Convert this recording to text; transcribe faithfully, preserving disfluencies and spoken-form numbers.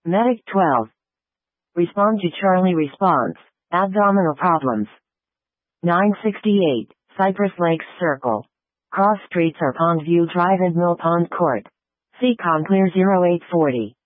Medic twelve. Respond to Charlie response. Abdominal problems. nine sixty-eight. Cypress Lakes Circle. Cross streets are Pond View Drive and Mill Pond Court. Seacon Clear zero eight forty.